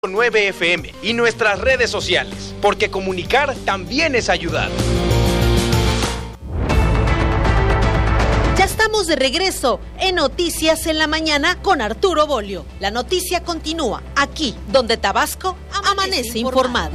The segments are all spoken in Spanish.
9 FM y nuestras redes sociales, porque comunicar también es ayudar. Ya estamos de regreso en Noticias en la Mañana con Arturo Bolio. La noticia continúa aquí, donde Tabasco amanece informado.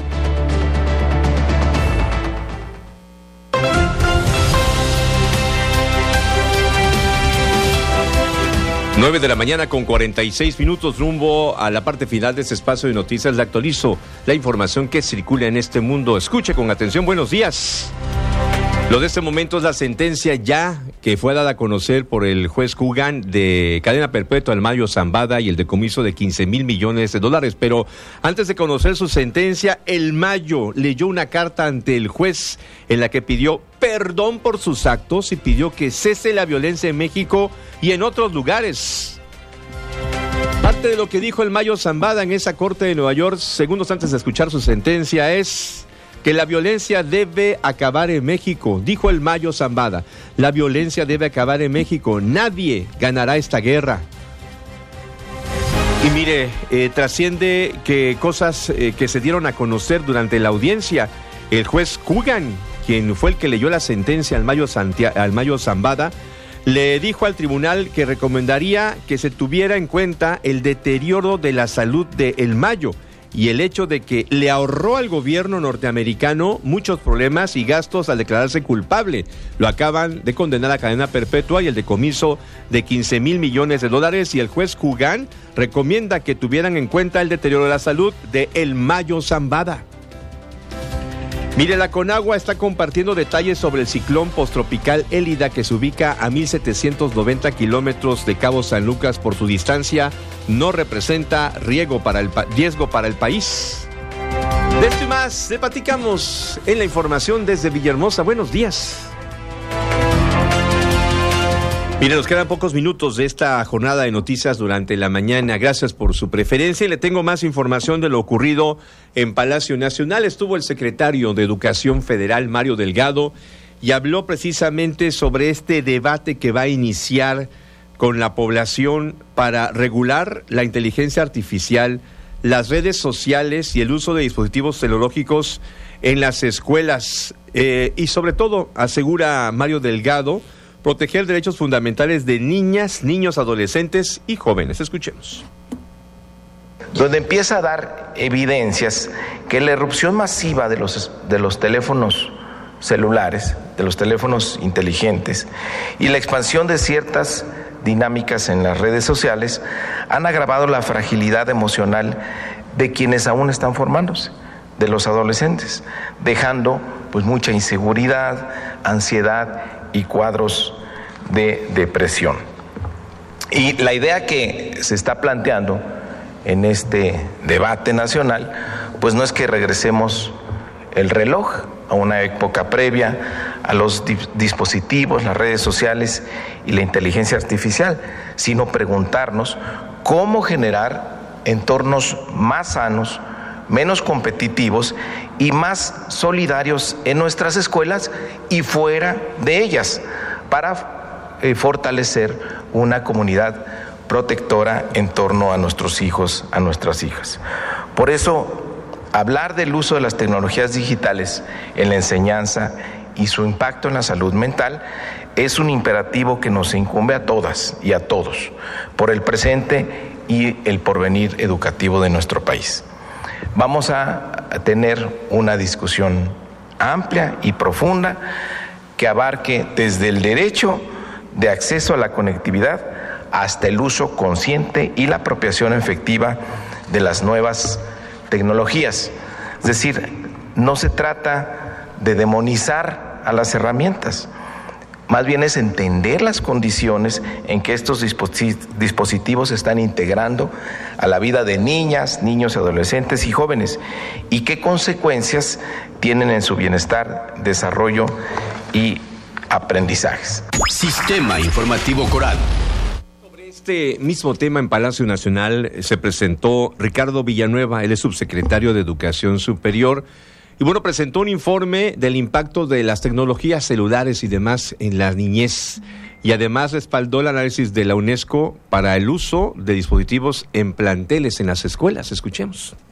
9 de la mañana con 46 minutos, rumbo a la parte final de este espacio de noticias. Le actualizo la información que circula en este mundo. Escuche con atención, buenos días. Lo de este momento es la sentencia ya que fue dada a conocer por el juez Coogan de cadena perpetua al Mayo Zambada y el decomiso de $15 mil millones. Pero antes de conocer su sentencia, el Mayo leyó una carta ante el juez en la que pidió perdón por sus actos y pidió que cese la violencia en México y en otros lugares. Parte de lo que dijo el Mayo Zambada en esa corte de Nueva York, segundos antes de escuchar su sentencia, es que la violencia debe acabar en México. Dijo el Mayo Zambada, la violencia debe acabar en México, nadie ganará esta guerra. Y mire, trasciende que cosas que se dieron a conocer durante la audiencia. El juez Coogan, quien fue el que leyó la sentencia al Mayo Zambada, le dijo al tribunal que recomendaría que se tuviera en cuenta el deterioro de la salud de El Mayo y el hecho de que le ahorró al gobierno norteamericano muchos problemas y gastos al declararse culpable. Lo acaban de condenar a cadena perpetua y el decomiso de $15 mil millones, y el juez Coogan recomienda que tuvieran en cuenta el deterioro de la salud de El Mayo Zambada. Mire, la Conagua está compartiendo detalles sobre el ciclón posttropical Élida, que se ubica a 1,790 kilómetros de Cabo San Lucas. Por su distancia, no representa riesgo para el país. De esto y más, le platicamos en la información desde Villahermosa. Buenos días. Mire, nos quedan pocos minutos de esta jornada de noticias durante la mañana. Gracias por su preferencia y le tengo más información de lo ocurrido en Palacio Nacional. Estuvo el secretario de Educación Federal, Mario Delgado, y habló precisamente sobre este debate que va a iniciar con la población para regular la inteligencia artificial, las redes sociales y el uso de dispositivos tecnológicos en las escuelas. Y sobre todo, asegura Mario Delgado, proteger derechos fundamentales de niñas, niños, adolescentes y jóvenes. Escuchemos. Donde empieza a dar evidencias que la irrupción masiva de los teléfonos celulares, de los teléfonos inteligentes y la expansión de ciertas dinámicas en las redes sociales han agravado la fragilidad emocional de quienes aún están formándose, de los adolescentes, dejando pues mucha inseguridad, ansiedad y cuadros de depresión. Y la idea que se está planteando en este debate nacional, pues no es que regresemos el reloj a una época previa a los dispositivos, las redes sociales y la inteligencia artificial, sino preguntarnos cómo generar entornos más sanos, menos competitivos y más solidarios en nuestras escuelas y fuera de ellas, para fortalecer una comunidad protectora en torno a nuestros hijos, a nuestras hijas. Por eso, hablar del uso de las tecnologías digitales en la enseñanza y su impacto en la salud mental es un imperativo que nos incumbe a todas y a todos, por el presente y el porvenir educativo de nuestro país. Vamos a tener una discusión amplia y profunda que abarque desde el derecho de acceso a la conectividad hasta el uso consciente y la apropiación efectiva de las nuevas tecnologías. Es decir, no se trata de demonizar a las herramientas, más bien es entender las condiciones en que estos dispositivos se están integrando a la vida de niñas, niños, adolescentes y jóvenes y qué consecuencias tienen en su bienestar, desarrollo y aprendizajes. Sistema Informativo Coral. Sobre este mismo tema en Palacio Nacional se presentó Ricardo Villanueva, él es subsecretario de Educación Superior. Y bueno, presentó un informe del impacto de las tecnologías celulares y demás en la niñez. Y además respaldó el análisis de la UNESCO para el uso de dispositivos en planteles en las escuelas. Escuchemos.